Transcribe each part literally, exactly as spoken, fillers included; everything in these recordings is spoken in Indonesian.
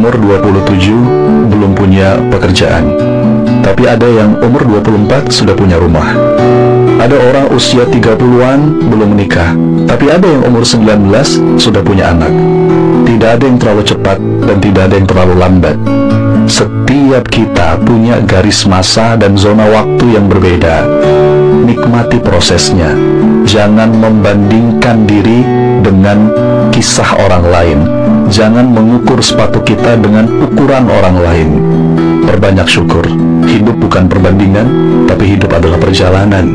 umur dua puluh tujuh belum punya pekerjaan, tapi ada yang umur dua puluh empat sudah punya rumah. Ada orang usia tiga puluhan belum menikah, tapi ada yang umur sembilan belas sudah punya anak. Tidak ada yang terlalu cepat dan tidak ada yang terlalu lambat. Setiap kita punya garis masa dan zona waktu yang berbeda. Nikmati prosesnya. Jangan membandingkan diri dengan kisah orang lain. Jangan mengukur sepatu kita dengan ukuran orang lain. Perbanyak syukur. Hidup bukan perbandingan, tapi hidup adalah perjalanan.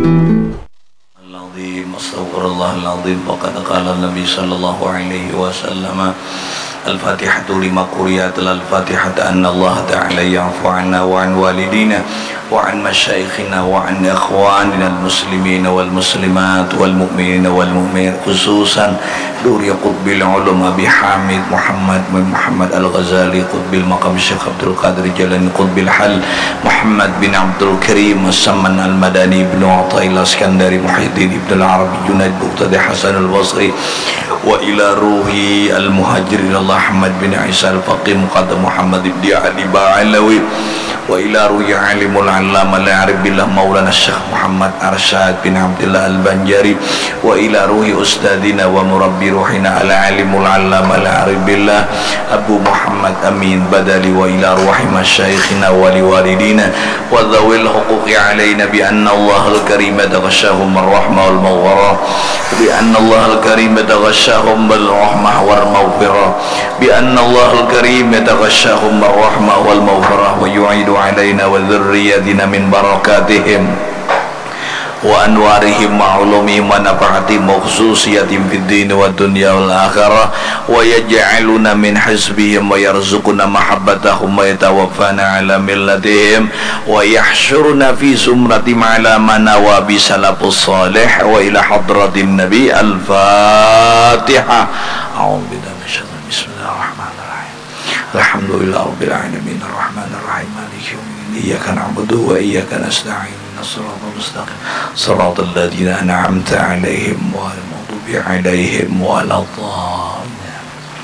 Astagfirullahaladzim. Faqad qala Nabi sallallahu alaihi wasallam Al-Fatihatu lima quriyatul Al-Fatihatu anna Allah ta'ala ya'fu anna wa an walidina wa an masyaikhina wa an ikhwanina al-muslimina wal muslimat wal mu'minina wal mu'min, khususan Duri Qutbil Ulum Abi Hamid Muhammad bin Muhammad Al-Ghazali, Qutbil Maqam Syekh Abdul Qadir Jalani, Qutbil Hal Muhammad bin Abdul Karim As-Samman Al-Madani ibn Athaillah Skandari Muhyiddin ibn Al-Arabi Junaid Buqtadi Hasan Al-Basri, wa ila ruhi al-muhajirin Allah Ahmad bin Isa al-Faqih Muqaddam Muhammad ibn Ali Ba'alawi, wa ila ruhi alimul allama al-arif billah Maulana Syekh Muhammad Arsyad bin Abdullah al-Banjari, wa ila ruhi ustadina wa murabbi ruhina al-alimul allama al-arif billah Abu Muhammad Amin Badali, wa ila ruhi masyayikhina wa liwalidina wa dhawil huquqi alaina bi anna Allah al-karim taghashahum ar-rahmah wal-maghfirah, bi anna Allah al-karim taghashahum bil-rahmah wal-maghfirah, bi anna Allah al-karim taghashahum ar-rahmah wal-maghfirah, wa yu'idu alaina wa dhurriyyatina min barakatihim wa anwarihim wa ulumihim wa nafahatihim wa khususiyatim fid din wa dunya wal akhirah, wa yaj'aluna min hizbihim wa yarzuquna mahabbatahum wa yatawaffana ala millatihim wa yahsyuruna fi sumratim ala manawa bi salafus salih, wa ila hadratin nabi. Al-Fatihah. A'udzu billahi minasyaitonir rajim. Bismillahirrahmanirrahim. Alhamdulillahi rabbil alamin arrahmanir rahim maliki yaumiddin iyyaka na'budu wa iyyaka nasta'in الصراط المستقيم صراط الذين أنعمت عليهم غير المغضوب عليهم ولا الضالين.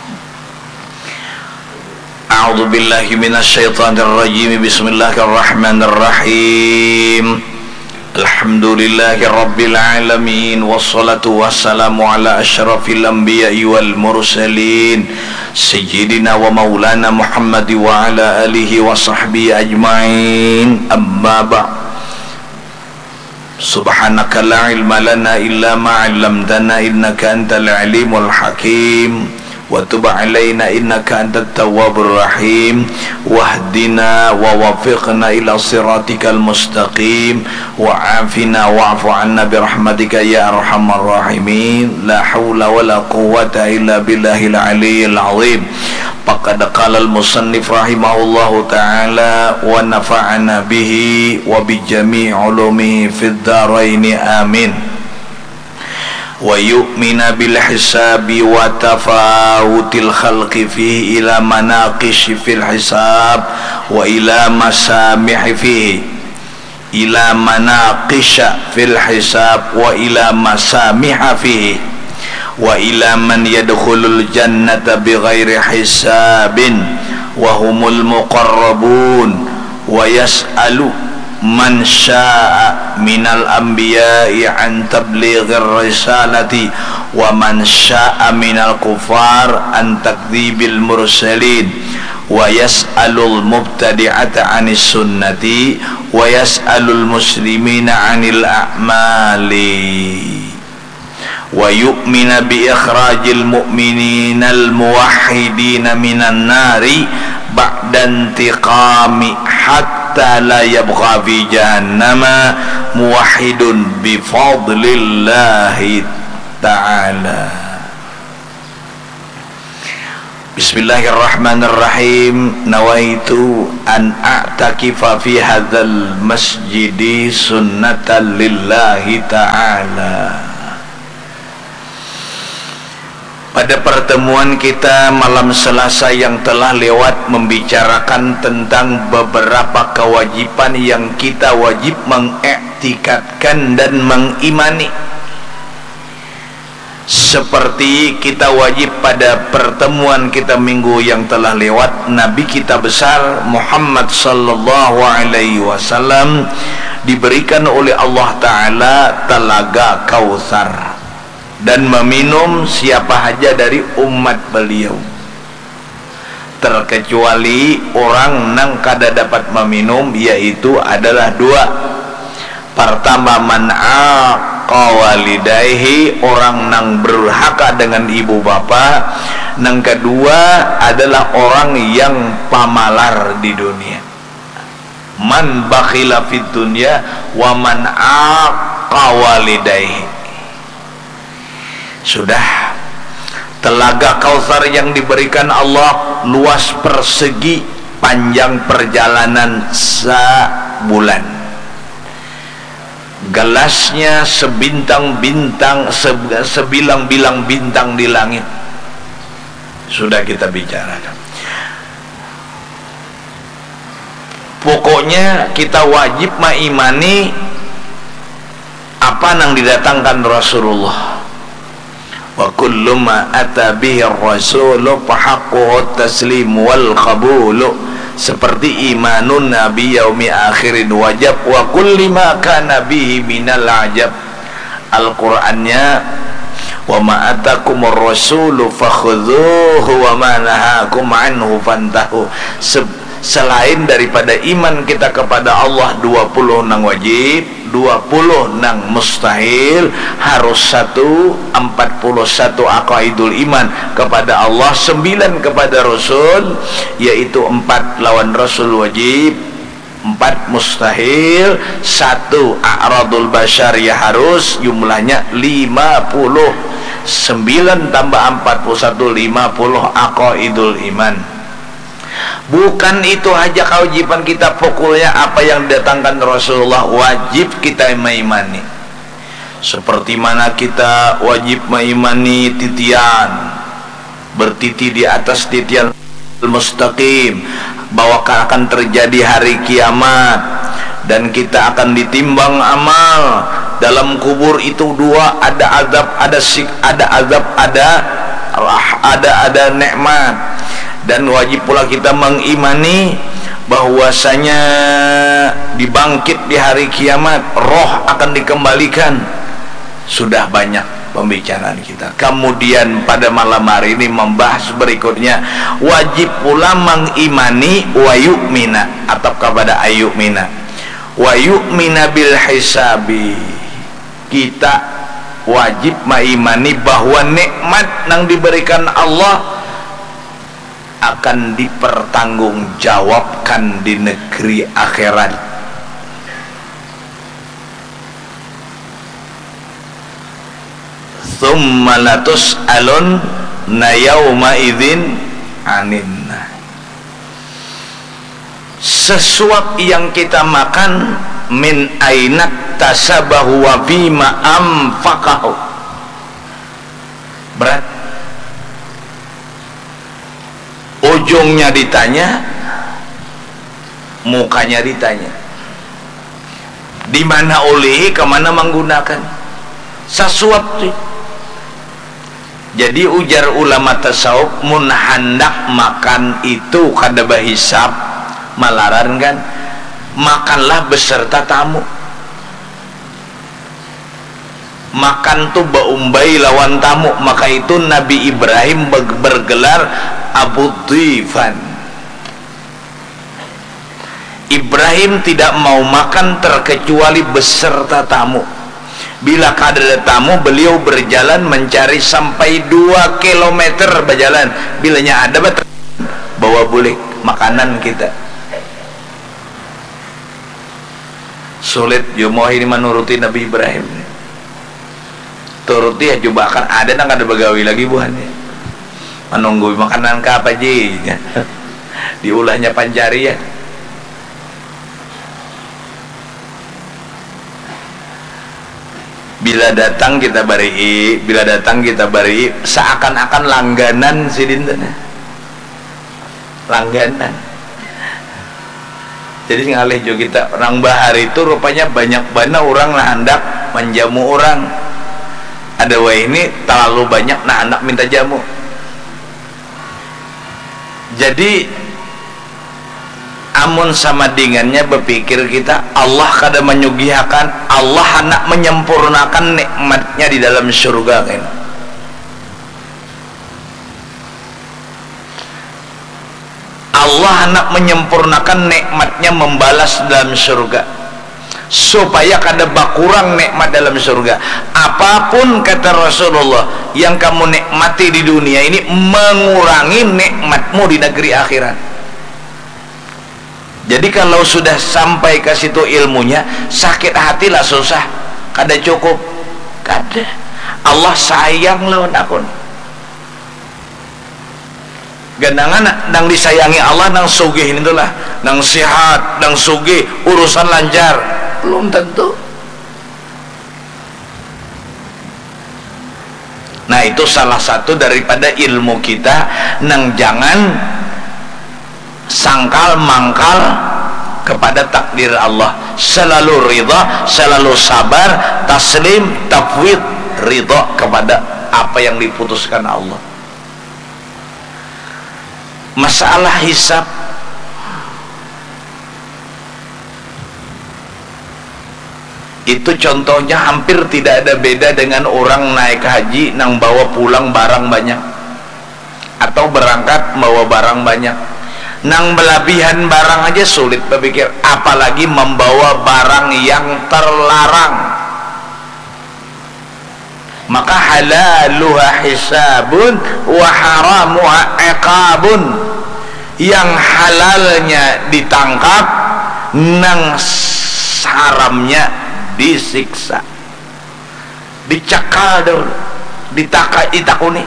أعوذ بالله من الشيطان الرجيم. بسم الله الرحمن الرحيم. الحمد لله رب العالمين والصلاة والسلام على أشرف الأنبياء والمرسلين سيدنا ومولانا محمد وعلى آله وصحبه أجمعين. أما بعد. Subhanaka la ilma lana illa ma 'allamtana innaka antal alimul hakim, wa tub 'alaina innaka antat tawwabur rahim, wahdina wa waffiqna ila siratikal mustaqim, wa 'afina wa'fu 'anna bi rahmatika ya arhamar rahimin. La haula wala quwwata illa billahil aliyyil 'azim. Faqad qala al-musannif rahimahullahu ta'ala wa nafa'ana bihi wa bi jami' ulumihi fid dharain amin. Wa yu'mina bil hisabi wa tafawutil khalqi fihi ila manaqish fil hisab wa ila masamih fihi ila manaqisha fil hisab wa ila masamih fihi wa ila man yadkhulul jannata bighairi hisabin wa humul muqarrabun, wa yas'alu man syaa minal anbiya'i an tablighir risalati wa man syaa minal kufar an takdzibil mursalin, wa yas'alul mubtadi'ata 'anis sunnati wa yas'alul muslimina 'anil a'mali, wa yu'mina bi ikhrajil mu'minina al-muwahhidina minan nari ba'da intiqami hatta la yabgha fi jahannama muwahhidun bi fadlillahi ta'ala. Bismillahirrahmanirrahim. Nawaitu an a'takifa fi hadzal masjidi sunnatan lillahi ta'ala. Pada pertemuan kita malam Selasa yang telah lewat membicarakan tentang beberapa kewajiban yang kita wajib mengiktikadkan dan mengimani seperti kita wajib pada pertemuan kita minggu yang telah lewat, Nabi kita besar Muhammad sallallahu alaihi wasallam diberikan oleh Allah Ta'ala telaga Kautsar, dan meminum siapa saja dari umat beliau, terkecuali orang nang kada dapat meminum, yaitu adalah dua. Pertama, man aqa walidayhi, orang nang berhaka dengan ibu bapa. Nang kedua adalah orang yang pamalar di dunia. Man bakhila fid dunya wa man aqa walidayhi. Sudah, telaga Kautsar yang diberikan Allah luas persegi, panjang perjalanan sebulan. Gelasnya sebintang-bintang, sebilang-bilang bintang di langit. Sudah kita bicarakan. Pokoknya kita wajib mengimani apa yang didatangkan Rasulullah. Wa kullu ma ata bihi ar-rasulu fa haqquhu taslim wal qabulu, seperti imanun nabi yaumi akhirin wajib wa kulli ma kana bihi minal ajab. Al-Qur'annya wa ma atakumur rasulu fakhudhuhu wa ma nahakum anhu fantahu. Selain daripada iman kita kepada Allah dua puluh nang wajib, dua puluh nang mustahil, harus satu, empat puluh satu aqaidul iman kepada Allah, sembilan kepada Rasul, yaitu empat lawan Rasul wajib, empat mustahil, satu a'radul bashar ya harus, jumlahnya lima puluh, sembilan tambah empat puluh satu, lima puluh aqaidul iman. Bukan itu aja kewajiban kita, pokoknya apa yang didatangkan Rasulullah wajib kita mengimani. Seperti mana kita wajib mengimani titian, bertiti di atas titian mustaqim, bahwa akan terjadi hari kiamat dan kita akan ditimbang amal. Dalam kubur itu dua, ada azab, ada sik, ada azab, ada ada ada nikmat. Dan wajib pula kita mengimani bahwasanya dibangkit di hari kiamat, roh akan dikembalikan. Sudah banyak pembicaraan kita. Kemudian pada malam hari ini membahas berikutnya, wajib pula mengimani wa yu'mina, atau kepada ayu'mina wa yu'mina bil hisabi. Kita wajib mengimani bahwa nikmat yang diberikan Allah akan dipertanggungjawabkan di negeri akhirat. Tsumma latus'alun na yauma idzin aninna. Sesuap yang kita makan, min ainat tasabahu wa bima anfaqahu. Berat. Ujungnya ditanya, mukanya ditanya. Di mana oleh, kemana menggunakan? Sesuap sih. Jadi ujar ulama tasawuf, mun hendak makan itu kada bahisab, malaran kan, makanlah beserta tamu. Makan tuh baumbai lawan tamu. Maka itu Nabi Ibrahim bergelar Abu Dhifan. Ibrahim tidak mau makan terkecuali beserta tamu. Bila ada tamu, beliau berjalan mencari sampai dua kilometer berjalan. Bilanya ada betul, bawa boleh makanan kita. Sulit jumoh ini menuruti Nabi Ibrahim. Turuti ya, coba akan ada nang ada begawi lagi buahnya. Menunggu makanan ke apa ji? Diulahnya pancari ya. Bila datang kita bari, bila datang kita bari, seakan-akan langganan si dinten. Langganan. Jadi ngalih jo kita orang bahar itu rupanya banyak bana orang lah hendak menjamu orang. ada wae ini terlalu banyak nah anak minta jamu. Jadi amun sama dengannya berpikir kita Allah kada menyugihakan, Allah hendak menyempurnakan nikmatnya di dalam surga kan. Allah hendak menyempurnakan nikmatnya membalas dalam surga supaya kada bakurang nikmat dalam surga. Apapun kata Rasulullah yang kamu nikmati di dunia ini mengurangi nikmatmu di negeri akhirat. Jadi kalau sudah sampai ke situ ilmunya, sakit hati lah susah, kada cukup, kada. Allah sayang lawan aku. Gandangan nang disayangi Allah nang sugih itulah, nang sehat, nang sugih, urusan lancar, belum tentu. Nah itu salah satu daripada ilmu kita, nang jangan sangkal mangkal kepada takdir Allah. Selalu ridha, selalu sabar, taslim, tafwid, ridha kepada apa yang diputuskan Allah. Masalah hisab itu contohnya hampir tidak ada beda dengan orang naik haji nang bawa pulang barang banyak atau berangkat bawa barang banyak. Nang belabihan barang aja sulit berpikir, apalagi membawa barang yang terlarang. Maka halaluha hisabun wa haramuha iqabun. Yang halalnya ditangkap, nang haramnya disiksa, dicakal dulu, ditaka ditakuni.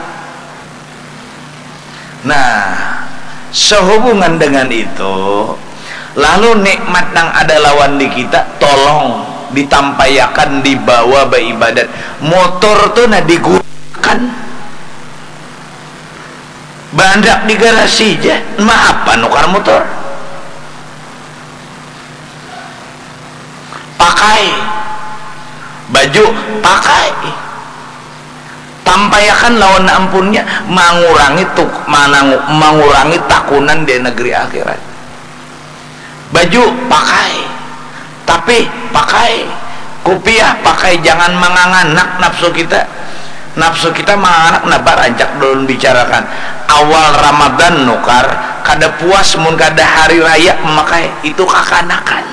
Nah sehubungan dengan itu, lalu nikmat nang ada lawan di kita tolong ditampayakan, dibawa beribadat. Motor tuh nah digunakan bandak di garasi aja, mah apa nukar motor, pakai baju pakai, tampayakan lawan ampunnya, mengurangi tuk manang, mengurangi takunan di negeri akhirat. Baju pakai, tapi pakai, kopiah pakai, jangan menganganak nafsu kita. Nafsu kita menganak nabar anjak dulu bicarakan. Awal Ramadan nukar, kada puas mun kada hari raya memakai, itu kakanakan.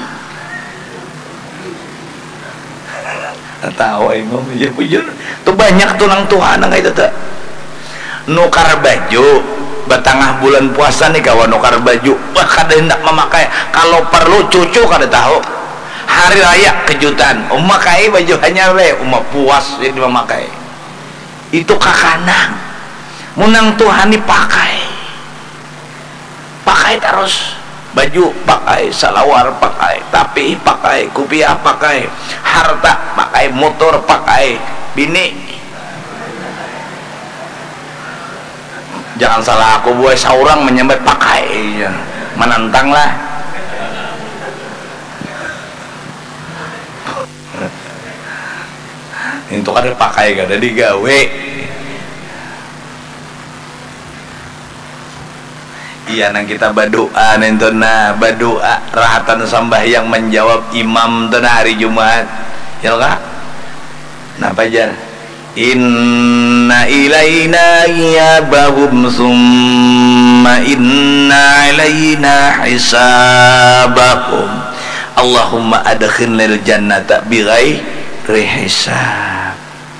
Tahu ini ngomong bujur tuh banyak tuh nang Tuhan nang itu tuh nukar baju batangah bulan puasa nih kawan, nukar baju wah kada hendak memakai, kalau perlu cucu kada tahu hari raya kejutan memakai baju hanya we umat puas jadi memakai, itu kakanang. Munang Tuhan dipakai pakai terus, baju pakai, salawar pakai, tapi pakai, kopiah pakai, harta pakai, motor pakai, bini jangan salah aku buat seorang menyembah pakai, menantang lah. Itu kada pakai kada digawe. Iya nang kita berdoa nento nah berdoa rahatan sambahyang menjawab imam tuh nah hari Jumat ya kak. Nah pajar inna ilaina iyabahum summa inna ilaina hisabahum Allahumma adkhilnil jannata bighairi hisab.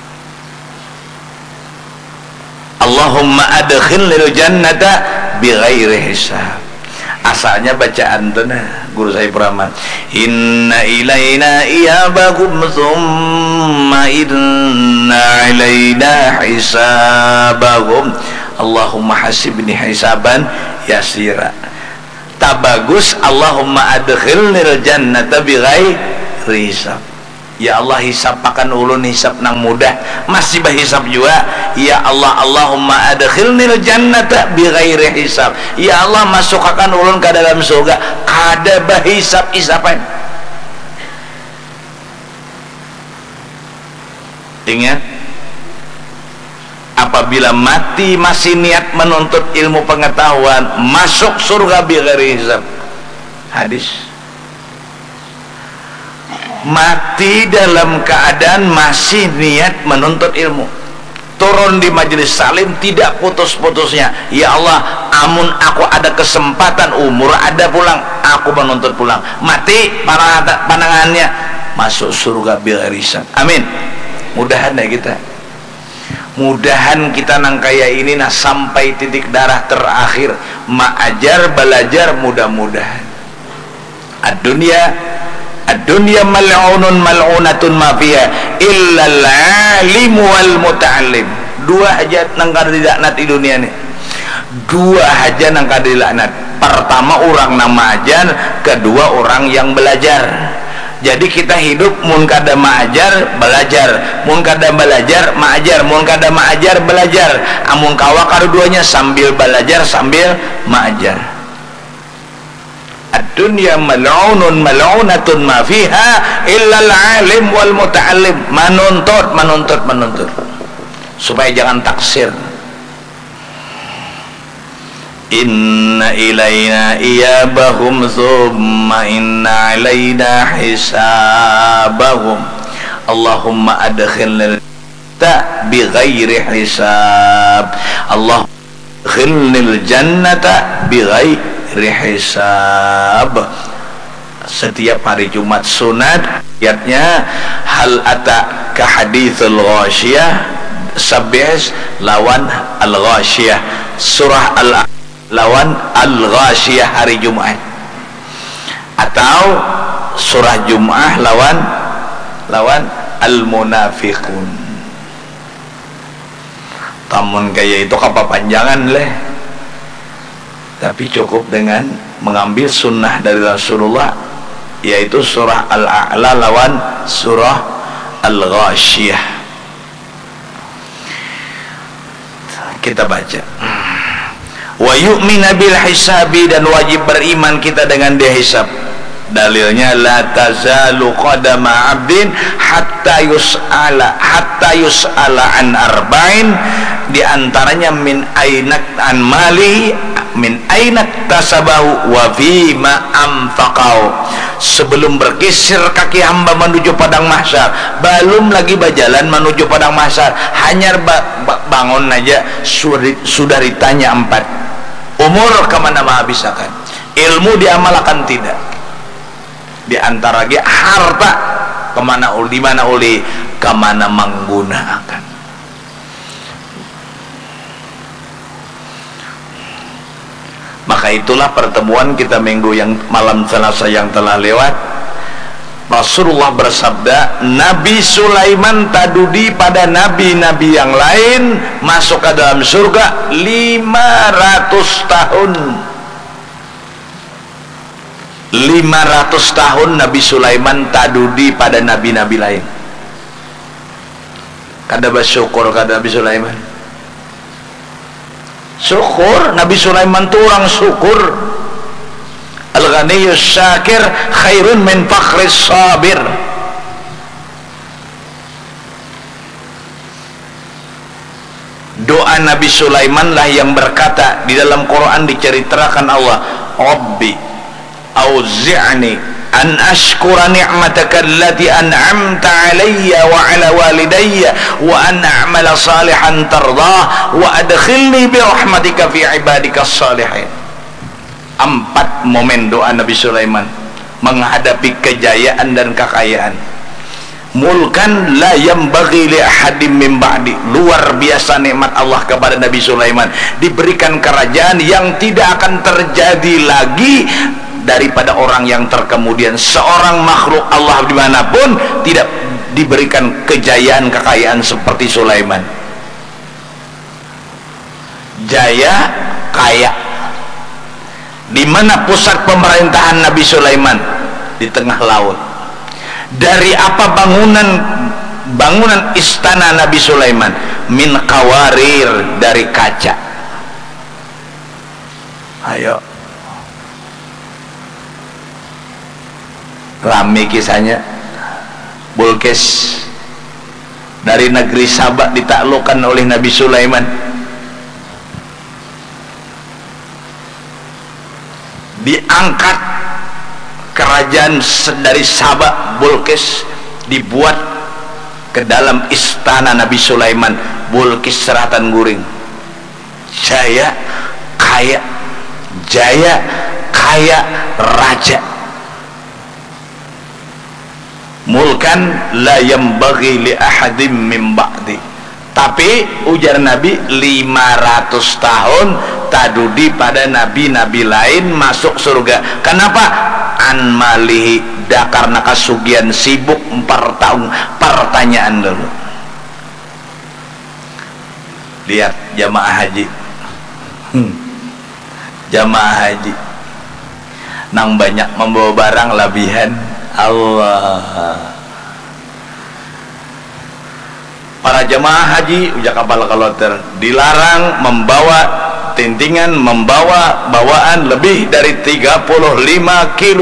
Allahumma adkhilnil jannata bighairi hisab. Asalnya bacaan tuh nah guru saya Praman, inna ilaina iyabahum summa inna ilaina hisabahum Allahumma hasibni hisaban yasira. Tak bagus Allahumma adkhilnil jannata bighairi hisab. Ya Allah hisab pakan ulun hisab nang mudah, masih bahisab juga. Ya Allah Allahumma adkhilnil jannata bighairi hisab. Ya Allah masukkan ulun ke dalam surga kada bahisab hisaban. Ingat apabila mati masih niat menuntut ilmu pengetahuan, masuk surga bighairi hisab. Hadis. Mati dalam keadaan masih niat menuntut ilmu, turun di majelis salim tidak putus-putusnya, ya Allah, amun aku ada kesempatan, umur ada pulang, aku menuntut pulang. Mati pandangannya masuk surga bighairi hisab. Amin. Mudahan ya kita, mudahan kita nang kaya ini nah sampai titik darah terakhir maajar belajar, mudah-mudahan. Ad-dunya ad-dunya mal'unun mal'unatun ma fiha illa al-alim wal muta'allim. Dua aja nang kada dilaknat di dunia ni, dua aja nang kada dilaknat. Pertama orang nang maajar, kedua orang yang belajar. Jadi kita hidup mun kada maajar belajar, mun kada belajar maajar, mun kada maajar belajar. Amun kawa kaduanya sambil belajar sambil maajar. Ad-dunya mal'unun mal'unatun ma fiha illa al-alim wal muta'allim. Menuntut, menuntut, menuntut supaya jangan taksir. Inna ilayna iyabahum thumma inna alayna hisabahum. Allahumma adkhilna ta bighairi hisab. Allah adkhilnil jannata bighairi hisab. Setiap hari Jumat sunat ayatnya hal ata ka hadithul ghasyiyah sab'is lawan al-ghasyiyah, surah al lawan al-ghasyiyah hari Jumat, atau surah Jumat lawan lawan al-munafiqun. Tamun kaya itu kepanjangan leh, tapi cukup dengan mengambil sunnah dari Rasulullah, yaitu surah Al-A'la lawan surah Al-Ghasyiyah. Kita baca. Wa yu'mina bil hisabi, dan wajib beriman kita dengan dia hisab. Dalilnya la tazalu qadama 'abdin hatta yus'ala hatta yus'ala an arba'in, di antaranya min ainak an mali min ainak tasabahu wa fima anfaqau. Sebelum berkisir kaki hamba menuju padang mahsyar, belum lagi berjalan menuju padang mahsyar, hanya ba ba bangun aja sudah, sudah ditanya empat. Umur kemana menghabiskan, ilmu diamalkan tidak, di antara lagi harta kemana uli, di mana uli, kemana menggunakan. Maka itulah pertemuan kita minggu yang malam Selasa yang telah lewat. Rasulullah bersabda, Nabi Sulaiman tadudi pada nabi-nabi yang lain masuk ke dalam surga lima ratus tahun. lima ratus tahun Nabi Sulaiman tadudi pada nabi-nabi lain. Kada bersyukur kada Nabi Sulaiman. Syukur, Nabi Sulaiman itu orang syukur. Al-Ghaniyus Syakir khairun min fakhris sabir. Doa Nabi Sulaiman lah yang berkata, di dalam Quran diceritakan Allah, Rabbi auzi'ni an ashkura ni'mataka allati an'amta alayya wa ala walidayya wa an a'mala salihan tardah wa adkhilni bi rahmatika fi ibadika salihin. Empat momen doa Nabi Sulaiman menghadapi kejayaan dan kekayaan. Mulkan la yambaghi li ahadim min ba'di, luar biasa nikmat Allah kepada Nabi Sulaiman, diberikan kerajaan yang tidak akan terjadi lagi daripada orang yang terkemudian. Seorang makhluk Allah dimanapun tidak diberikan kejayaan kekayaan seperti Sulaiman. Jaya, kaya. Di mana pusat pemerintahan Nabi Sulaiman? Di tengah laut. Dari apa bangunan bangunan istana Nabi Sulaiman? Min qawarir, dari kaca. Ayo, rame kisahnya. Bulkis dari negeri Sabak ditaklukkan oleh Nabi Sulaiman. Diangkat kerajaan dari Sabak, Bulqis, dibuat ke dalam istana Nabi Sulaiman. Bulqis seratan guring, jaya kaya, jaya kaya raja, mulkan la yambaghi li ahadim min ba'di. Tapi ujar Nabi, lima ratus tahun tadudi pada nabi-nabi lain masuk surga. Kenapa? An malihi, da karena kasugian sibuk empat tahun. Pertanyaan dulu, lihat jamaah haji, hmm. jamaah haji nang banyak membawa barang labihan. Allah, para jamaah haji ujak kapal kaloter dilarang membawa tintingan, membawa bawaan lebih dari tiga puluh lima kilo.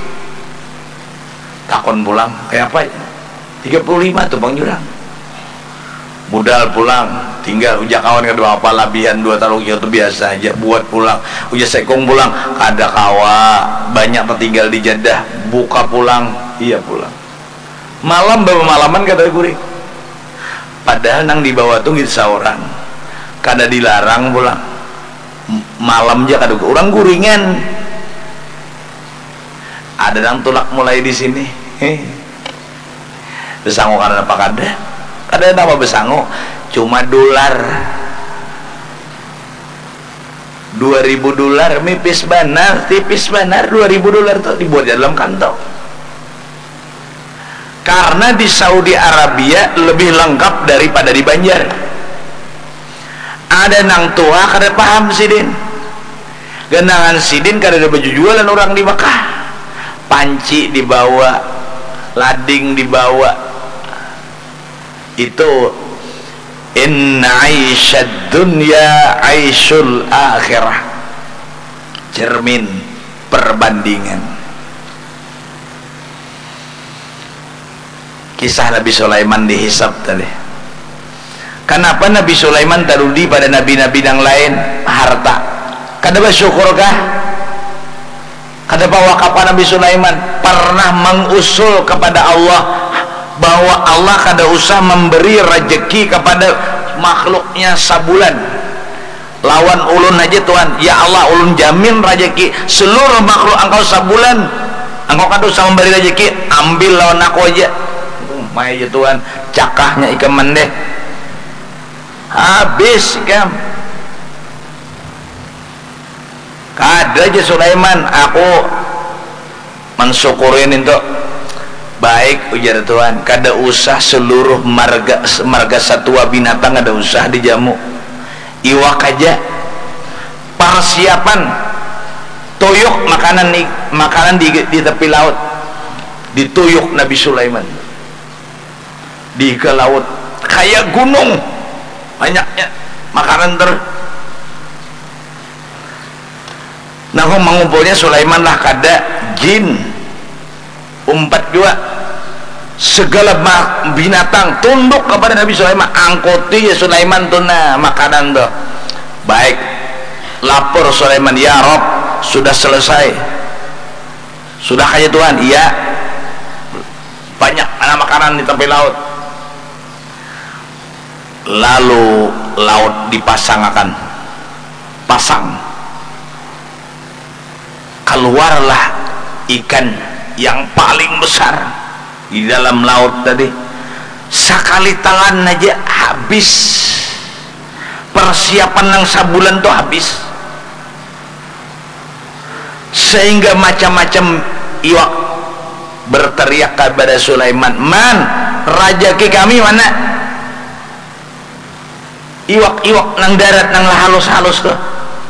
Takon pulang kayak apa ya? tiga puluh lima tuh Bang Jurang. Budal pulang, tinggal ujak kawan kedua apa labihan dua taruh itu biasa aja buat pulang. Ujak sekong pulang, ada kawa banyak tertinggal di Jeddah, buka pulang, iya pulang. Malam bawa malaman kata guring. Padahal nang dibawa tuh gitu seorang, kada dilarang pulang. Malam aja kada orang guringan. Ada nang tulak mulai di sini. Besango karena apa kada? Kada nama besango, cuma dolar. Dua ribu dolar, mipis banar, tipis banar. Dua ribu dolar tuh dibuat di dalam kantong. Karena di Saudi Arabia lebih lengkap daripada di Banjar. Ada nang tua kada paham sidin, genangan sidin kada ada baju jualan orang di Mekah. Panci dibawa, lading dibawa. Itu inna aisyad dunya aisyul akhirah, cermin perbandingan. Kisah Nabi Sulaiman dihisab tadi. Kenapa Nabi Sulaiman tarudi pada nabi-nabi yang lain harta? Kada bersyukurkah? Kada wakapan Nabi Sulaiman pernah mengusul kepada Allah bahwa Allah kada usah memberi rezeki kepada makhluknya sabulan. Lawan ulun aja Tuhan, ya Allah ulun jamin rezeki seluruh makhluk engkau sabulan. Engkau kada usah memberi rezeki, ambil lawan aku aja. Mai aja Tuhan, cakahnya ikam mendeh habis ikam. Kada aja Sulaiman, aku mensyukurin itu baik ujar Tuhan. Kada usah seluruh marga marga satwa binatang kada usah dijamu, iwak aja persiapan tuyuk makanan makanan di, di tepi laut dituyuk Nabi Sulaiman di ke laut kayak gunung banyaknya makanan ter. Nah mengumpulnya Sulaiman lah kada jin umpat juga segala binatang tunduk kepada Nabi Sulaiman. Angkuti ya Sulaiman tuh nah makanan tuh. Baik, lapor Sulaiman, ya Rob sudah selesai, sudah kayak Tuhan. Iya, banyak anak makanan di tepi laut. Lalu laut dipasangkan, pasang, keluarlah ikan yang paling besar di dalam laut tadi. Sekali tangan aja habis, persiapan yang sabulan tuh habis, sehingga macam-macam iwak berteriak kepada Sulaiman, man rajaki kami mana? Iwak-iwak nang darat nang halus-halus tuh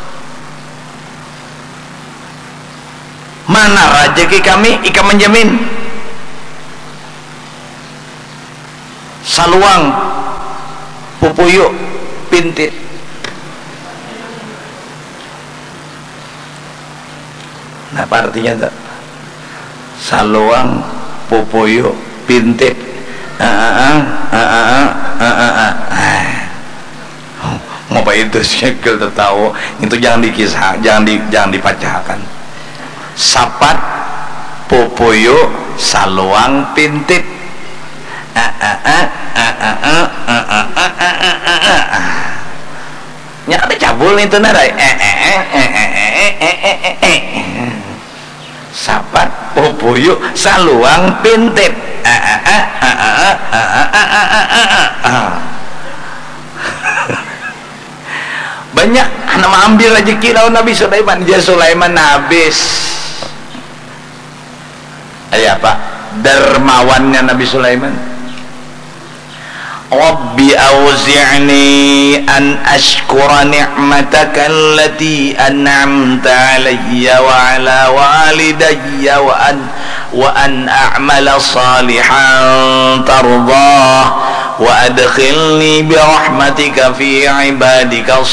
mana rajaki kami? Ika menjamin saluang pupuyuk pintit. Nah apa artinya tak? Saluang pupuyuk pintit. Ah, ah, ah, ah, ah. Ngapa itu syekil tahu itu jangan dikisah, jangan di, jangan dipacahkan. Sapat popoyo saluang pintip. Nya ada cabul itu narai. Sapat popoyo saluang pintip. Banyak nama ambil rezeki lawan Nabi Sulaiman. Dia Sulaiman habis. Ayah apa? Dermawannya Nabi Sulaiman. Rabbi awzi'ni an ashkura ni'mataka allati an'amta alayya wa ala walidayya wa an wa an a'mala salihan tardah wa adkhilni bi rahmatika fi ibadika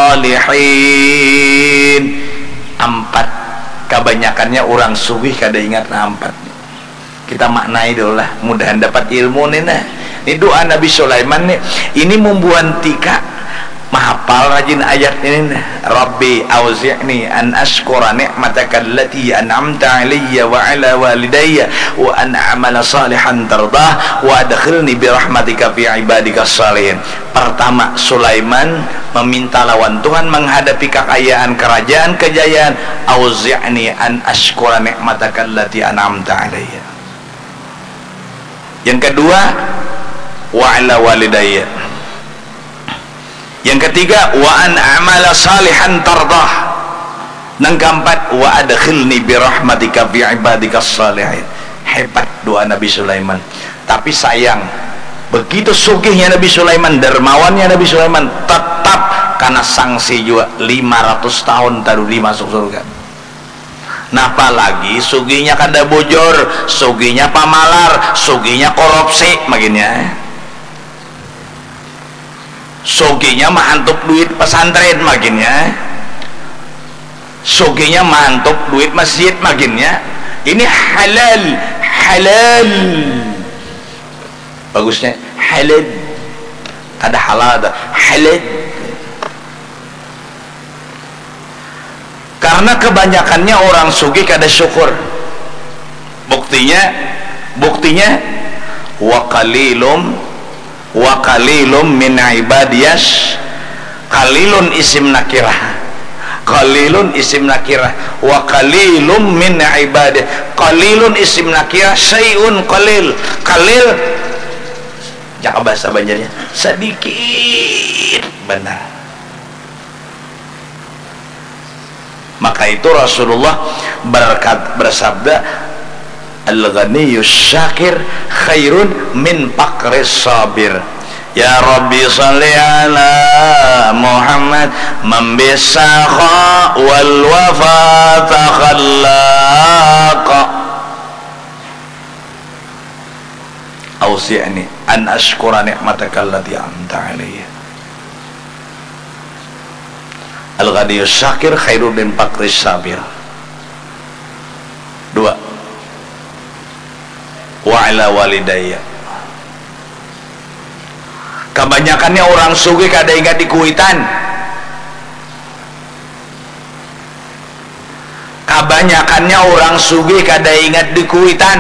salihin. Empat, kebanyakannya orang sugih kada ingat nah empat. Kita maknai dulu lah, mudahan dapat ilmu nih nah. Ini doa Nabi Sulaiman nih, ini membuat tika mahapal rajin ayat ini nah. Rabbi auzi'ni an ashkura ni'mataka allati an'amta alayya wa ala walidayya wa an a'mala salihan tardah wa adkhilni bi rahmatika fi ibadika salihin. Pertama, Sulaiman meminta lawan Tuhan menghadapi kekayaan kerajaan kejayaan. Auzi'ni an ashkura ni'mataka allati an'amta alayya. Yang kedua, wa ala walidayya. Yang ketiga, wa an a'mala salihan tardah. Yang keempat, wa adkhilni bi rahmatika fi ibadika salihin. Hebat doa Nabi Sulaiman. Tapi sayang, begitu sugihnya Nabi Sulaiman, dermawannya Nabi Sulaiman, tetap karena sanksi juga lima ratus tahun tadu di masuk surga. Nah, apalagi sugihnya kada bujur, sugihnya pamalar, sugihnya korupsi makinnya. Sugihnya mahantup duit pesantren makinnya. Sugihnya mahantup duit masjid makinnya. Ini halal, halal. Bagusnya halal. Ada halal, ada halal. Karena kebanyakannya orang sugih kada syukur. Buktinya, buktinya wa qalilum wa qalilum min ibadiyas. Qalilun isim nakirah, qalilun isim nakirah, wa qalilum min ibadiyah. Qalilun isim nakirah, syai'un qalil. Qalil jangan bahasa Banjarnya sedikit, benar. Maka itu Rasulullah berkat, bersabda, al-ghaniyus syakir khairun min faqris sabir. Ya Rabbi salli ala Muhammad man bisakha wal wafa takhallaqa. Ausi'ni an ashkura ni'mataka allati an'amta alayya. Al-ghaniyus syakir khairun min faqris sabir. Dua, wa ala walidayya. Kebanyakannya orang sugih kada ingat di kuitan. Kebanyakannya orang sugih kada ingat di kuitan.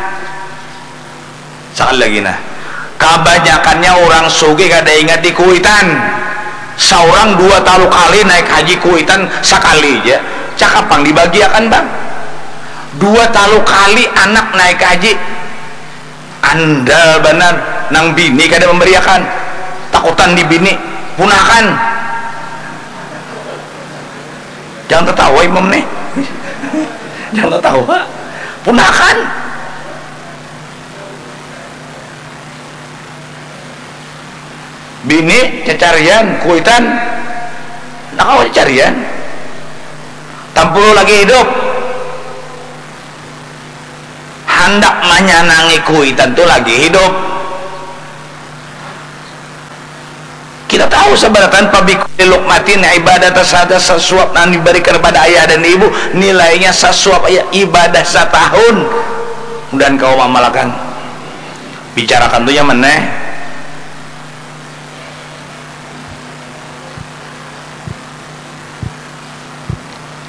Sekali lagi nah, kebanyakannya orang sugih kada ingat di kuitan. Seorang dua talu kali naik haji kuitan sekali aja, cakapang dibagiakan bang. Dua talu kali anak naik haji, andal benar nang bini kada memberiakan, takutan di bini punahkan. Jangan tertawa imam nih, jangan tertawa, punahkan. Bini cecarian kuitan, nak kau cecarian, tampulu lagi hidup, hendak menyenangi kuitan tu lagi hidup. Kita tahu sebenarnya tanpa bikul lukmatin ibadah tersada sesuap yang diberikan kepada ayah dan ibu nilainya sesuap ayah ibadah setahun. Dan kau memalakan bicarakan tu yang mana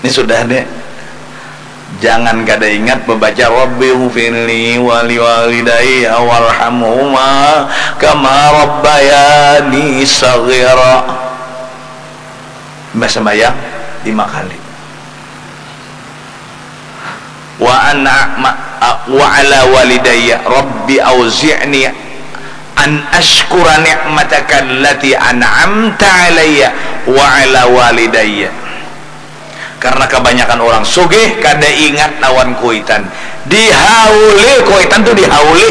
Ini sudah deh. Jangan kada ingat membaca Rabbighfirli wa liwalidayya warhamhuma kama rabbayani shaghira. Baca sembahyang lima kali. Wa ana wa ala walidayya rabbi auzi'ni an ashkura ni'mataka allati an'amta alayya wa ala walidayya. Karena kebanyakan orang sugih kada ingat lawan kuitan, dihauli kuitan tuh dihauli,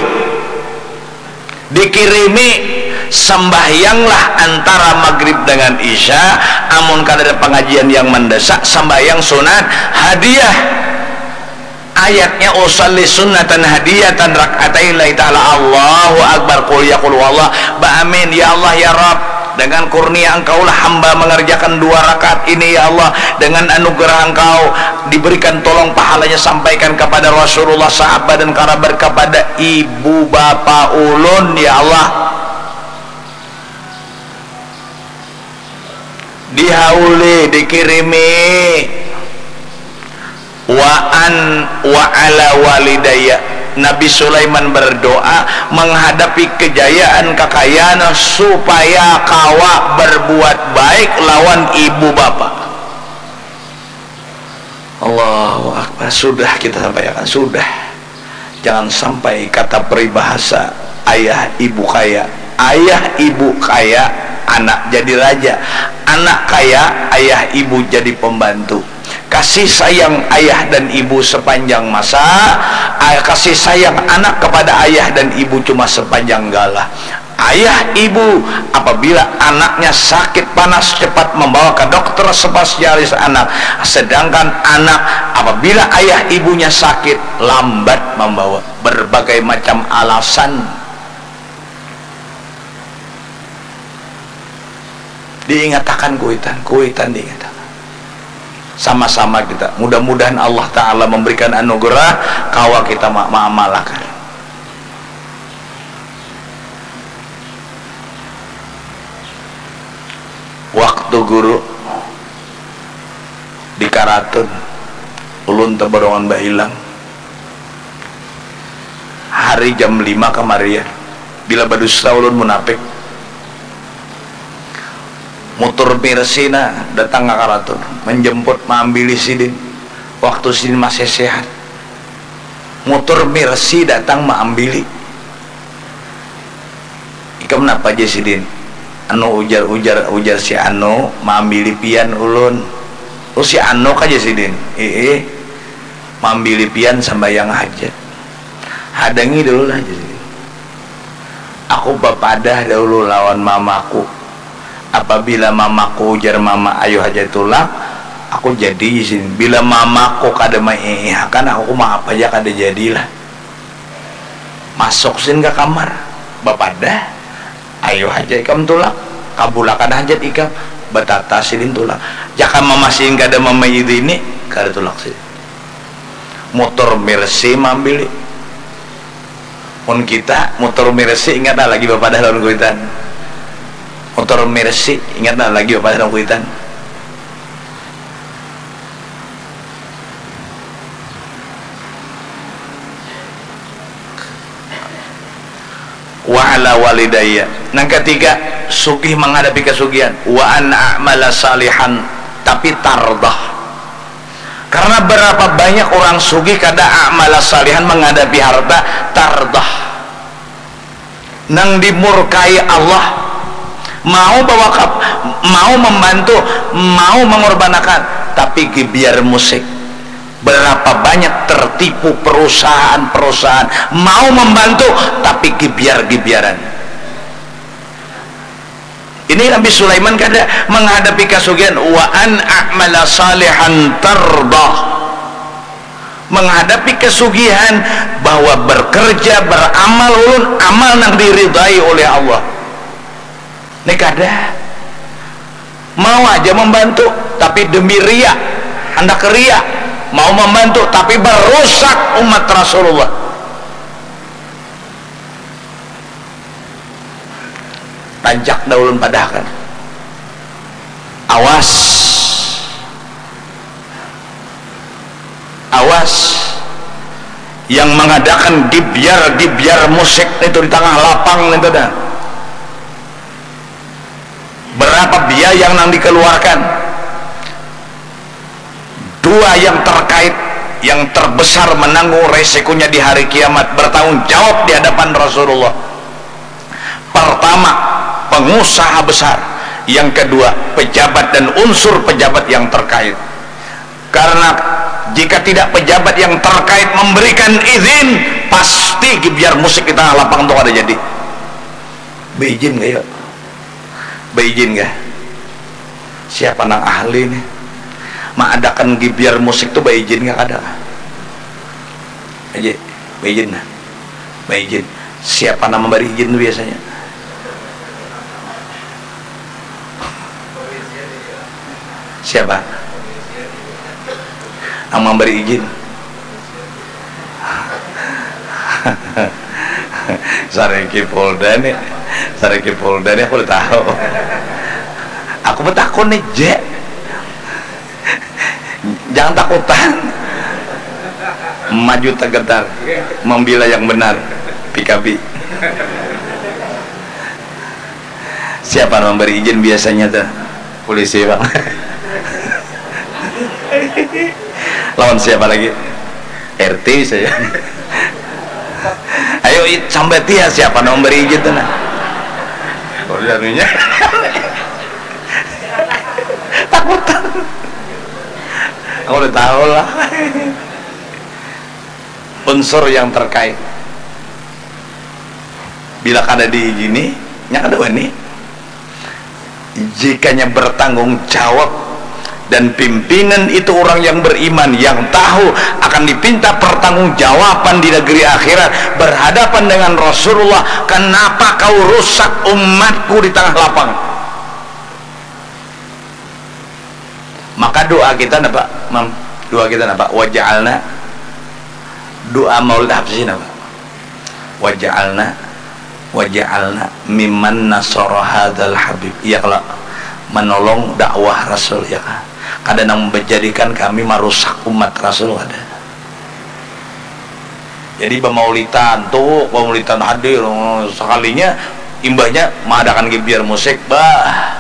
dikirimi sembahyanglah antara maghrib dengan isya, amun kada ada pengajian yang mendesak sembahyang sunat hadiah. Ayatnya usalli sunnatan hadiyatan rak'atain lillahi ta'ala Allahu akbar qul ya qul wallah ba amin ya Allah ya Rabb, dengan kurnia engkaulah hamba mengerjakan dua rakaat ini ya Allah, dengan anugerah engkau diberikan tolong pahalanya sampaikan kepada Rasulullah, sahabat dan kerabat, kepada ibu bapa ulun ya Allah. Dihauli, dikirimi. Wa an wa ala walidayya, Nabi Sulaiman berdoa menghadapi kejayaan kekayaan supaya kawa berbuat baik lawan ibu bapa. Allahu Akbar. Sudah kita sampaikan, sudah. Jangan sampai kata peribahasa ayah ibu kaya, ayah ibu kaya, anak jadi raja, anak kaya, ayah ibu jadi pembantu. Kasih sayang ayah dan ibu sepanjang masa, kasih sayang anak kepada ayah dan ibu cuma sepanjang galah. Ayah ibu apabila anaknya sakit panas cepat membawa ke dokter spesialis anak, sedangkan anak apabila ayah ibunya sakit lambat membawa, berbagai macam alasan. Diingatkan kuitan, kuitan diingatkan. Sama-sama kita, mudah-mudahan Allah Ta'ala memberikan anugerah kawa kita mengamalkan. Waktu guru di Karatun ulun teberongan bahilang hari jam lima kemarin, bila badusta ulun munafik motor Mirsina datang ke Karatun menjemput mengambil sidin waktu sidin masih sehat. Motor Mirsi datang mengambil ikam kenapa aja sidin anu ujar ujar ujar si anu mengambil pian ulun. Oh si anu aja sidin eh mengambil pian sambayang hajat hadangi dulu lah aja sidin. Aku bapadah dahulu lawan mamaku. Apabila mamaku ujar mama ayo hajatullah, aku jadi sini. Bila mamaku kada maihakan, aku mah apa aja kada jadilah. Masuk sin ke kamar, bapak dah, ayo hajat ikam tulak, kabulakan hajat ikam, betata silin tulak. Jaka mamasin kada mama ini, kada tulak sih. Motor Mercy mambil. Pun kita motor Mercy ingat lagi bapak dah lawan kuitan. Motor Mercy ingatlah lagi bapak dalam kuitan. Wa ala walidayya. Yang ketiga, sugih menghadapi kesugihan. Wa an a'mala salihan tapi tardah. Karena berapa banyak orang sugih kada a'mala salihan menghadapi harta tardah. Nang dimurkai Allah, mau bawa kap, mau membantu, mau mengorbankan, tapi biar musik. Berapa banyak tertipu perusahaan-perusahaan mau membantu tapi gibiar-gibiaran. Ini Nabi Sulaiman kada menghadapi kesugihan wa an a'mala salihan tardah, menghadapi kesugihan bahwa bekerja beramal ulun amal yang diridai oleh Allah. Ini kada mau aja membantu tapi demi ria, hendak ria, mau membantu tapi berusak umat Rasulullah. Tajak daulun padahkan, awas awas yang mengadakan dibiar-dibiar musik itu di tengah lapang itu dah. Berapa biaya yang nang dikeluarkan? Dua yang terkait, yang terbesar menanggung resikonya di hari kiamat, bertanggung jawab di hadapan Rasulullah. Pertama, pengusaha besar. Yang kedua, pejabat dan unsur pejabat yang terkait. Karena jika tidak pejabat yang terkait memberikan izin, pasti biar musik di tengah lapang itu ada jadi. Beizin gak ya? Beizin gak? Siapa nang ahli nih? Mengadakan biar musik tuh beizin gak ada? Aja, beizin nah, beizin. Siapa nang memberi izin tuh biasanya? Siapa? Yang memberi izin? Sareki Polda nih, Sareki Polda nih aku udah tahu. Aku bertakut nih, Je. Jangan takutan. Maju tergetar, membela yang benar. P K B. Siapa yang memberi izin biasanya tuh? Polisi, Bang. Lawan siapa lagi? R T saya. Ayo sampai tia siapa yang memberi izin tuh nah? Orangnya takutan. Aku udah tahu lah. Unsur yang terkait. Bila kada diizini, nya kada wani. Jikanya bertanggung jawab dan pimpinan itu orang yang beriman, yang tahu akan dipinta pertanggungjawaban di negeri akhirat berhadapan dengan Rasulullah, kenapa kau rusak umatku di tengah lapang? Maka doa kita apa? Mam, doa kita apa? Waja'alna, doa maulid hafsin apa? Waja'alna waja'alna mimman nasara hadzal habib. Iya, kalau menolong dakwah Rasul ya kan. Kadang menjadikan kami merusak umat Rasul ada. Jadi pemaulitan tuh, pemaulitan hadir sekalinya imbahnya mengadakan biar musik, bah.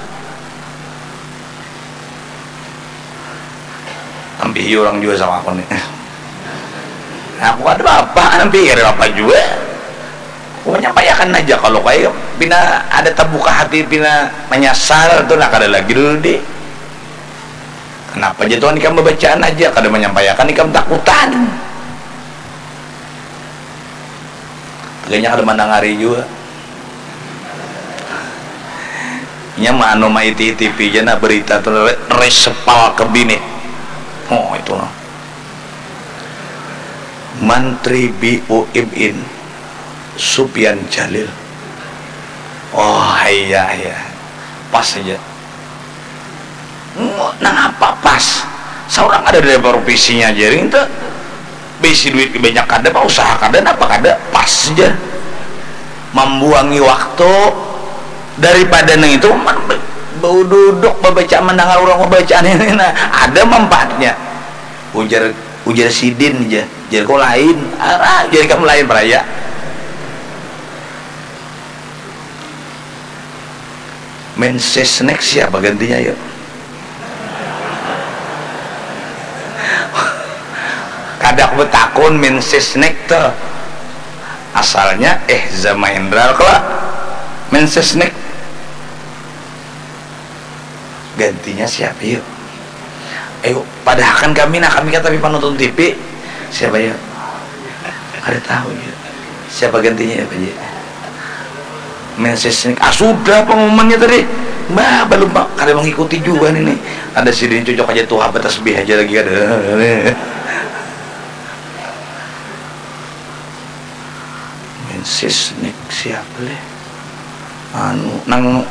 Ambil orang juga sama aku nih. Aku ada apa? Ambil apa juga? Aku menyampaikan aja kalau kayak bina ada terbuka hati, bina menyasar tuh nak ada lagi dulu deh. Kenapa jatuhan ikam bacaan aja, kada menyampaikan ikam takutan. Kayaknya kada mandang hari juga. Nya mano mai T V jana berita tuh resepal ke bini. Oh itu no. Menteri B U M N Sufyan Jalil. Oh iya iya, pas saja. Nang apa pas? Seorang ada dari profesinya jadi itu besi duit banyak kada, apa usaha kada, apa kada, pas saja. Membuangi waktu daripada neng itu bau duduk membaca mendengar orang membacaan ini, nah ada manfaatnya. Ujar ujar sidin aja, jadi kau lain, arah jadi kamu lain peraya. Mensesnek siapa gantinya yuk? Kadak betakun mensesnek tuh asalnya eh Zamahendra kelak mensesnek gantinya siapa yuk? Ayo padahal kan kami nak kami kan tapi penonton T V siapa yuk? Ada tahu yuk siapa gantinya ya Pak Ji? Mensesnek, ah sudah pengumumannya tadi mbak belum pak, kada mengikuti juga nih nih. Ada sini cocok aja tuh apa tasbih aja lagi ada. Mensesnek siapa leh? Anu nang